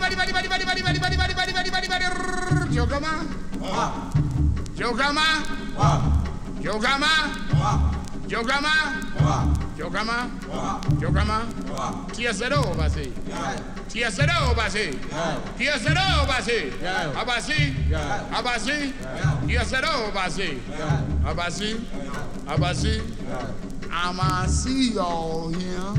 Jogama. Jogama. Jogama. Jogama. Jogama. Jogama. Tiasero basi. Tiasero basi. Tiasero basi. Abasi. Abasi. Tiasero basi. Abasi. Abasi. I'ma see y'all here.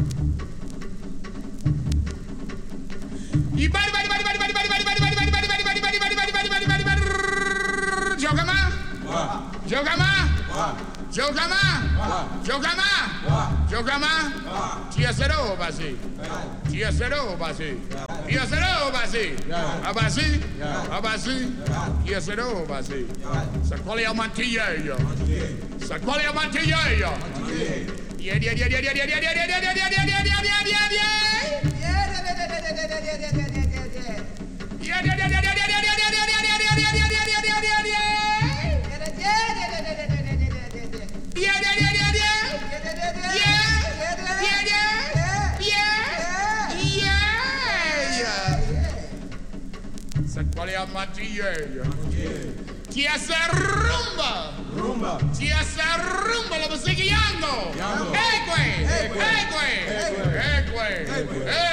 Jogama. Jogama. Jogama. Jogama. Jogama. Tiasero basi. Tiasero basi. Tiasero basi. Abasi. Abasi. Tiasero basi. Sacolia mantilla. Sacolia mantilla. Yeah, yeah, yeah, yeah, yeah, yeah, yeah, yeah, yeah, yeah, Chi hace rumba? Rumba. Chi hace rumba, lo sigue guiando. Eque.